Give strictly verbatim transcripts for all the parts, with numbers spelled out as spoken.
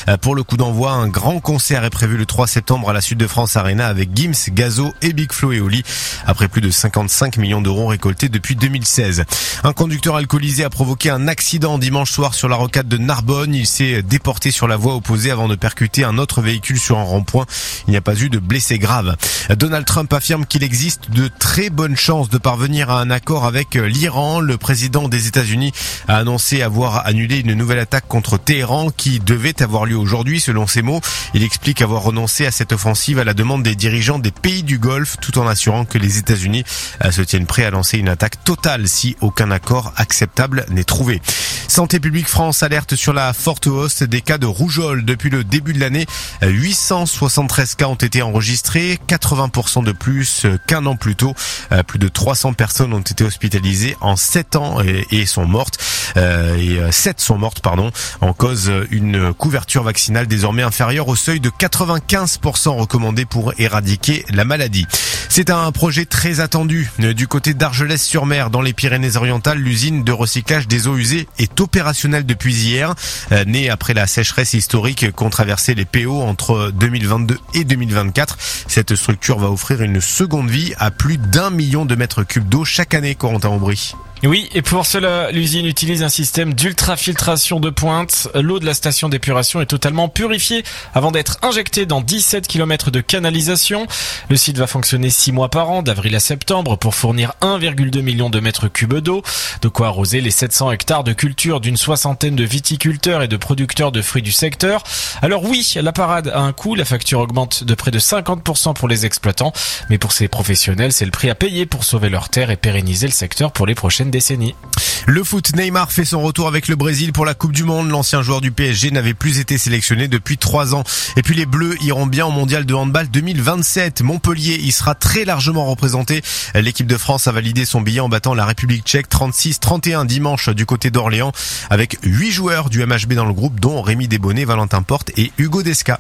Pour le coup d'envoi, un grand concert est prévu le trois septembre à la Sud de France Arena avec Gims, Gazo et Big Flo et Oli, après plus de cinquante-cinq millions d'euros récoltés depuis deux mille seize. Un conducteur alcoolisé a provoqué un accident dimanche soir sur la rocade de Narbonne. Il s'est déporté sur la voie opposée avant de percuter un autre véhicule sur un rond-point. Il n'y a pas eu de blessés graves. Donald Trump affirme qu'il existe de très bonnes chances de parvenir à un accord avec l'Iran. Le président des États-Unis a annoncé avoir annulé une nouvelle attaque contre Téhéran qui devait avoir lieu aujourd'hui, selon ses mots. Il explique avoir renoncé à cette offensive à la demande des dirigeants des pays du Golfe, tout en assurant que les États-Unis se tiennent prêts à lancer une attaque totale si aucun accord acceptable n'est trouvé. Santé publique France alerte sur la forte hausse des cas de rougeole. Depuis le début de l'année, huit cent soixante-treize cas ont été enregistrés, quatre-vingts pour cent de plus qu'un an plus tôt. Plus de trois cents personnes ont été hospitalisées en sept ans et sont mortes. Et sept sont mortes, pardon, en cause une couverture vaccinale désormais inférieure au seuil de quatre-vingt-quinze pour cent recommandé pour éradiquer la maladie. C'est un projet très attendu. Du côté d'Argelès-sur-Mer, dans les Pyrénées-Orientales, l'usine de recyclage des eaux usées est opérationnelle depuis hier. Née après la sécheresse historique qu'ont traversé les P O entre deux mille vingt-deux et deux mille vingt-quatre, cette structure va offrir une seconde vie à plus d'un million de mètres cubes d'eau chaque année, Corentin Aubry. Oui, et pour cela, l'usine utilise un système d'ultrafiltration de pointe. L'eau de la station d'épuration est totalement purifiée avant d'être injectée dans dix-sept kilomètres de canalisation. Le site va fonctionner six mois par an, d'avril à septembre, pour fournir un virgule deux million de mètres cubes d'eau. De quoi arroser les sept cents hectares de culture d'une soixantaine de viticulteurs et de producteurs de fruits du secteur. Alors oui, la parade a un coût, la facture augmente de près de cinquante pour cent pour les exploitants. Mais pour ces professionnels, c'est le prix à payer pour sauver leurs terres et pérenniser le secteur pour les prochaines décennies. Le foot, Neymar fait son retour avec le Brésil pour la Coupe du Monde. L'ancien joueur du P S G n'avait plus été sélectionné depuis trois ans. Et puis les Bleus iront bien au Mondial de handball deux mille vingt-sept. Montpellier y sera très largement représenté. L'équipe de France a validé son billet en battant la République tchèque trente-six trente et un dimanche du côté d'Orléans, avec huit joueurs du M H B dans le groupe, dont Rémi Desbonnets, Valentin Porte et Hugo Desca.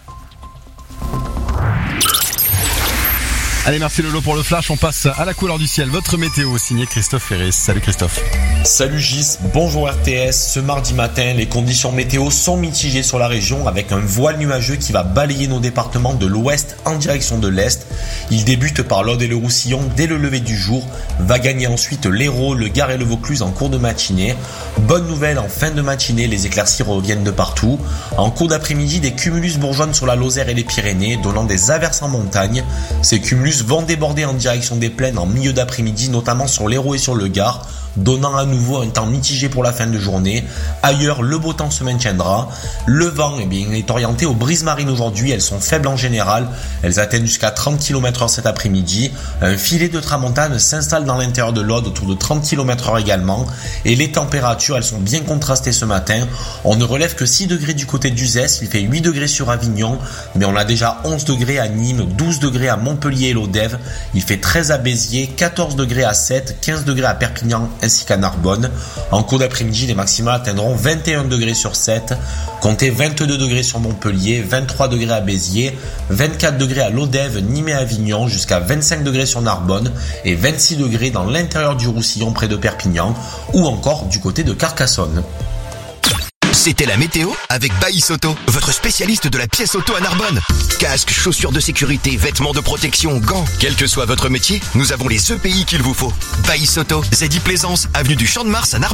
Allez, merci Lolo pour le flash, on passe à la couleur du ciel. Votre météo, signé Christophe Ferris. Salut Christophe. Salut Gis, bonjour R T S. Ce mardi matin, les conditions météo sont mitigées sur la région avec un voile nuageux qui va balayer nos départements de l'ouest en direction de l'est. Il débute par l'Aude et le Roussillon dès le lever du jour, va gagner ensuite l'Hérault, le Gard et le Vaucluse en cours de matinée. Bonne nouvelle, en fin de matinée, les éclaircies reviennent de partout. En cours d'après-midi, des cumulus bourgeonnent sur la Lozère et les Pyrénées, donnant des averses en montagne. Ces cumulus vont déborder en direction des plaines en milieu d'après-midi, notamment sur l'Hérault et sur le Gard, donnant à nouveau un temps mitigé pour la fin de journée. Ailleurs, le beau temps se maintiendra. Le vent eh bien, est orienté aux brises marines aujourd'hui. Elles sont faibles en général. Elles atteignent jusqu'à trente kilomètres heure cet après-midi. Un filet de tramontane s'installe dans l'intérieur de l'Aude autour de trente kilomètres heure également. Et les températures, elles sont bien contrastées ce matin. On ne relève que six degrés du côté d'Uzès. Il fait huit degrés sur Avignon. Mais on a déjà onze degrés à Nîmes, douze degrés à Montpellier et Lodève. Il fait treize à Béziers, quatorze degrés à Sète, quinze degrés à Perpignan ainsi qu'à Narbonne. En cours d'après-midi, les maximales atteindront vingt et un degrés sur Sète, comptez vingt-deux degrés sur Montpellier, vingt-trois degrés à Béziers, vingt-quatre degrés à Lodève, Nîmes et Avignon, jusqu'à vingt-cinq degrés sur Narbonne et vingt-six degrés dans l'intérieur du Roussillon près de Perpignan ou encore du côté de Carcassonne. C'était la météo avec Baïs Auto, votre spécialiste de la pièce auto à Narbonne. Casque, chaussures de sécurité, vêtements de protection, gants. Quel que soit votre métier, nous avons les E P I qu'il vous faut. Baïs Auto, Zedi Plaisance, avenue du Champ de Mars à Narbonne.